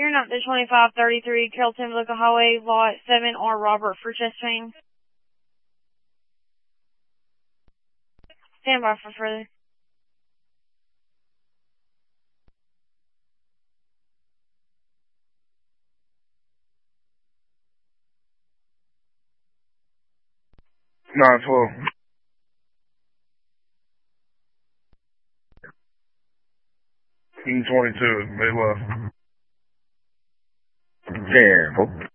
turn up to 2533 Carrollton Local Highway, Lot 7, or Robert for chest pain. Stand by for further. Nine 12. E22, Midwest. Careful.